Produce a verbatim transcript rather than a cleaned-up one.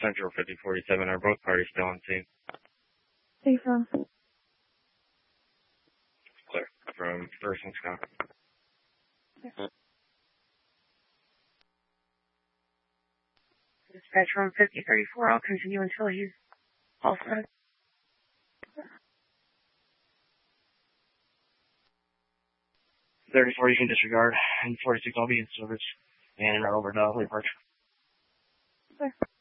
Central fifty forty-seven. Are both parties still on scene? Hey, from? Clear. From First and Scott. Yeah. Dispatch room fifty thirty-four. I'll continue until he's all set. thirty-four, you can disregard. And forty-six, I'll be in service. And over to Lake Park. Okay.